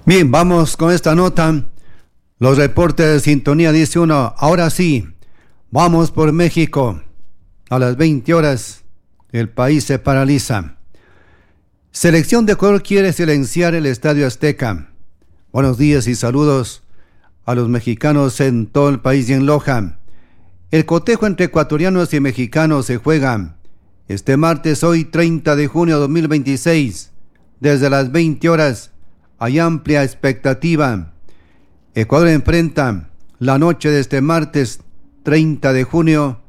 Bien, vamos con esta nota. Los reportes de sintonía dice uno, ahora sí, vamos por México. A las 20 horas, el país se paraliza. Selección de Ecuador quiere silenciar el Estadio Azteca. Buenos días y saludos a los mexicanos en todo el país y en Loja. El cotejo entre ecuatorianos y mexicanos se juega este martes, hoy 30 de junio de 2026, desde las 20 horas. Hay amplia expectativa. Ecuador enfrenta la noche de este martes 30 de junio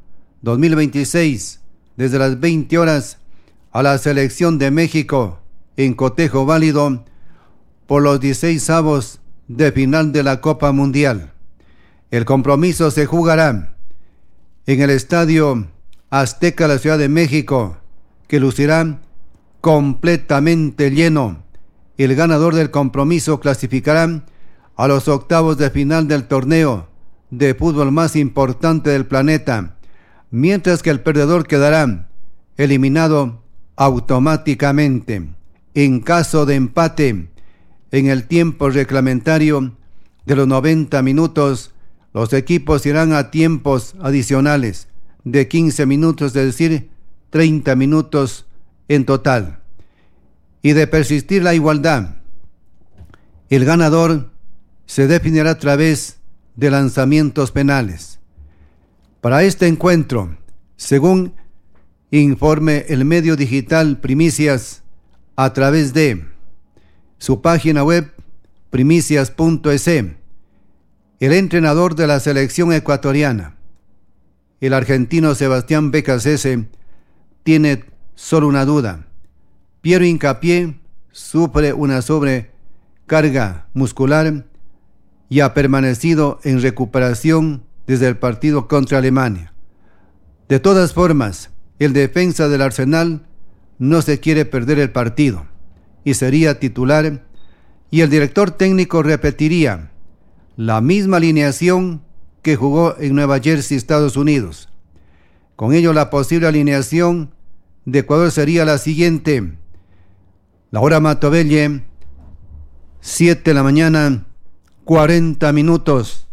2026 desde las 20 horas a la selección de México en cotejo válido por los 16avos de final de la Copa Mundial. El compromiso se jugará en el Estadio Azteca de la Ciudad de México, que lucirá completamente lleno. El ganador del compromiso clasificará a los octavos de final del torneo de fútbol más importante del planeta, mientras que el perdedor quedará eliminado automáticamente. En caso de empate en el tiempo reglamentario de los 90 minutos, los equipos irán a tiempos adicionales de 15 minutos, es decir, 30 minutos en total. Y de persistir la igualdad, el ganador se definirá a través de lanzamientos penales. Para este encuentro, según informe el medio digital Primicias a través de su página web primicias.es, el entrenador de la selección ecuatoriana, el argentino Sebastián Becasese, tiene solo una duda. Piero Hincapié sufre una sobrecarga muscular y ha permanecido en recuperación desde el partido contra Alemania. De todas formas, el defensa del Arsenal no se quiere perder el partido y sería titular, y el director técnico repetiría la misma alineación que jugó en Nueva Jersey, Estados Unidos. Con ello, la posible alineación de Ecuador sería la siguiente: Laura Matovelle, 7 de la mañana, 40 minutos.